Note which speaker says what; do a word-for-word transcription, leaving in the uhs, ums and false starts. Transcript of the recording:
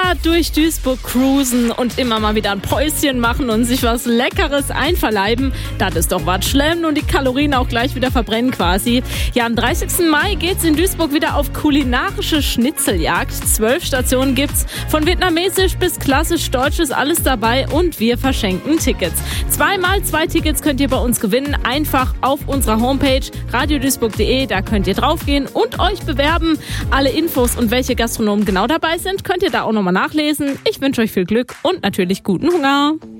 Speaker 1: Ja, durch Duisburg cruisen und immer mal wieder ein Päuschen machen und sich was Leckeres einverleiben, das ist doch was schlimm und die Kalorien auch gleich wieder verbrennen quasi. Ja, am dreißigsten Mai geht's in Duisburg wieder auf kulinarische Schnitzeljagd. Zwölf Stationen gibt's, von vietnamesisch bis klassisch deutsch ist alles dabei und wir verschenken Tickets. Zweimal zwei Tickets könnt ihr bei uns gewinnen, einfach auf unserer Homepage radioduisburg punkt de, da könnt ihr draufgehen und euch bewerben. Alle Infos und welche Gastronomen genau dabei sind, könnt ihr da auch nochmal nachlesen. Ich wünsche euch viel Glück und natürlich guten Hunger.